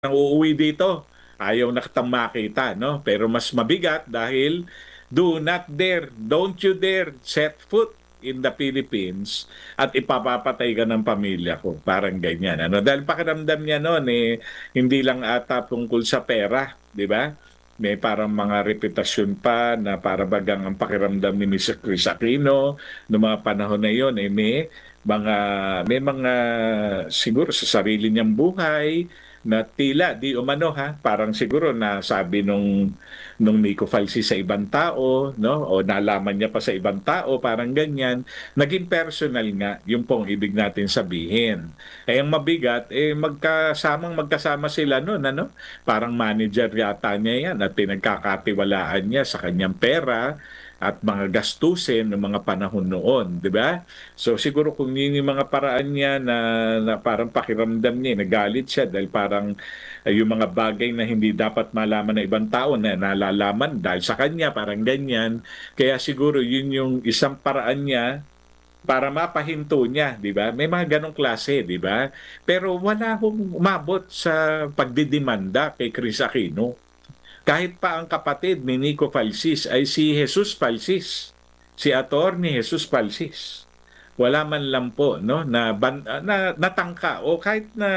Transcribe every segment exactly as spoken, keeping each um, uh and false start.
nang uuwi dito, ayaw na kitang makita, no? Pero mas mabigat dahil do not dare, don't you dare set foot in the Philippines at ipapapatay ka ng pamilya ko. Parang ganyan. Ano? Dahil pakiramdam niya noon, eh, hindi lang ata tungkol sa pera, di ba? May parang mga reputasyon pa na para bagang ang pakiramdam ni mister Chris Aquino noong mga panahon na yon, eh, may mga may mga siguro sa sarili niyang buhay na tila di umano ha, parang siguro na sabi nung nung Nico Falsi sa ibang tao, no? O nalaman niya pa sa ibang tao, parang ganyan. Naging personal nga yung pong ibig natin sabihin. Eh ang mabigat eh magkasamang magkasama sila noon, ano? Parang manager yata niya yan at pinagkakatiwalaan niya sa kanyang pera at mga gastusin ng mga panahon noon, di ba? So siguro kung yun yung mga paraan niya na, na parang pakiramdam niya, nagalit siya dahil parang uh, yung mga bagay na hindi dapat malaman ng ibang tao na nalalaman dahil sa kanya, parang ganyan. Kaya siguro yun yung isang paraan niya para mapahinto niya, di ba? May mga ganong klase, di ba? Pero wala akong umabot sa pagdidemanda kay Chris Aquino. Kahit pa ang kapatid ni Nico Falsis ay si Jesus Falsis, si Attorney Jesus Falsis. Wala man lang po no na, ban, na natangka o kahit na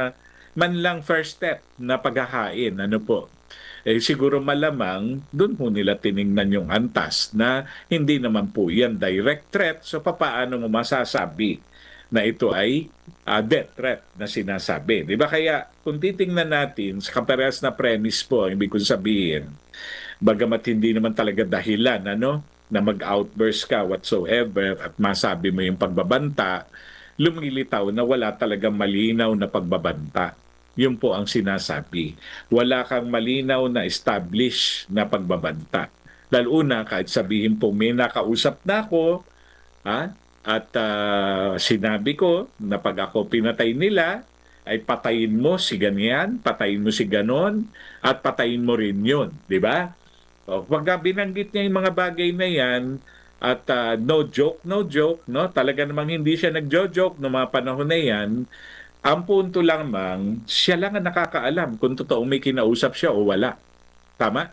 man lang first step na paghahain, ano po. Eh siguro malamang doon po nila tiningnan yung antas na hindi naman po yan direct threat. So papaano mo masasabi na ito ay uh, death threat na sinasabi? Di ba? Kaya kung titingnan natin sa kaparehas na premise po, ang ibig kong sabihin, bagamat hindi naman talaga dahilan ano, na mag-outburst ka whatsoever at masabi mo yung pagbabanta, lumilitaw na wala talagang malinaw na pagbabanta. Yun po ang sinasabi. Wala kang malinaw na establish na pagbabanta. Lalo una, kahit sabihin po may nakausap na ako, ha? At uh, sinabi ko na pag ako pinatay nila, ay patayin mo si ganyan, patayin mo si ganon, at patayin mo rin yun. Di ba? O, pagka binanggit niya yung mga bagay na yan, at uh, no joke, no joke, no? Talaga namang hindi siya nagjo-joke noong mga panahon na yan. Ang punto lamang, siya lang ang nakakaalam kung totoong may kinausap siya o wala. Tama?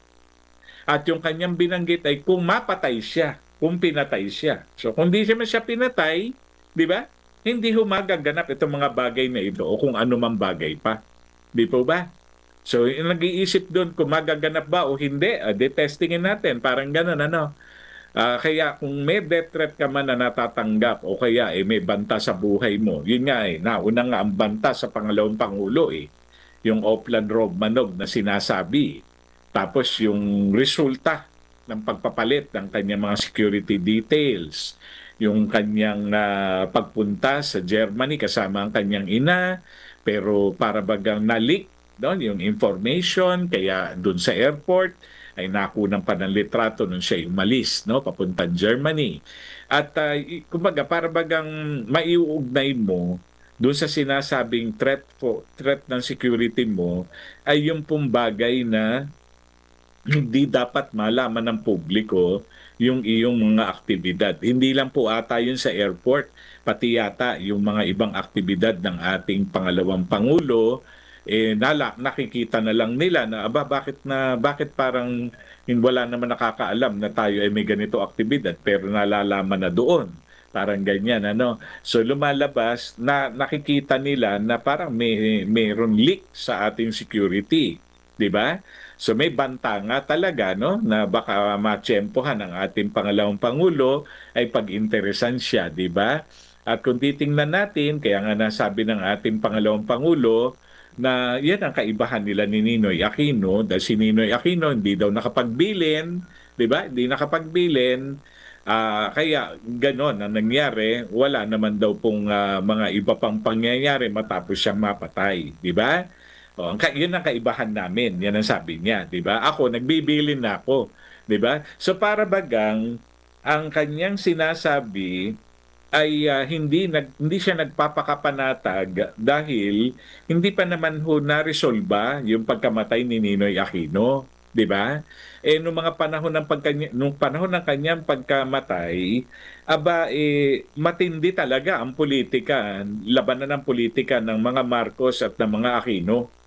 At yung kanyang binanggit ay kung mapatay siya, kung pinatay siya. So kung di siya man siya pinatay, di ba? Hindi humagaganap itong mga bagay na ito o kung ano mang bagay pa. Di po ba? So yung nag-iisip doon kung magaganap ba o hindi, uh, detestingin natin. Parang ganun, ano? Uh, kaya kung may death threat ka man na natatanggap o kaya eh, may banta sa buhay mo, yun nga eh, nauna nga ang banta sa pangalawang Pangulo eh, yung Oplan Rob Manog na sinasabi. Tapos yung resulta ng pagpapalit ng kanyang mga security details, yung kanyang uh, pagpunta sa Germany kasama ang kanyang ina, pero para bagang na-leak no, yung information, kaya dun sa airport, ay nakunan pa ng litrato nung siya umalis, no, papuntang Germany. At uh, kumbaga para bagang maiuugnay mo doon sa sinasabing threat po, threat ng security mo ay yung pong bagay na hindi dapat malaman ng publiko yung iyong mga aktibidad. Hindi lang po ata yun sa airport, pati yata yung mga ibang aktibidad ng ating pangalawang Pangulo, eh nala, nakikita na lang nila na aba bakit na bakit parang wala naman nakakaalam na tayo ay may ganito aktibidad pero nalalaman na doon, parang ganyan, ano. So lumalabas na nakikita nila na parang may mayroon leak sa ating security, di ba? So may banta nga talaga, no, na baka matsyempohan ng ating pangalawang Pangulo ay pag-interesan siya, di ba? At kung titingnan natin, kaya nga nasabi ng ating pangalawang Pangulo na yan ang kaibahan nila ni Ninoy Aquino dahil si Ninoy Aquino hindi daw nakapagbilin, di ba? Hindi nakapagbilin. Uh, kaya ganon ang nangyari, wala naman daw pong uh, mga iba pang pangyayari matapos siyang mapatay, di ba? O, ang, yun ang kaibahan namin, yan ang sabi niya, di ba? Ako, nagbibilin na ako, di ba? So para bagang ang kanyang sinasabi ay uh, hindi nag hindi siya nagpapakapanatag dahil hindi pa naman ho na-resolba yung pagkamatay ni Ninoy Aquino, 'di ba? Eh nung mga panahon ng pagkanya, nung panahon ng kanyang pagkamatay, aba eh matindi talaga ang politika, labanan ng politika ng mga Marcos at ng mga Aquino.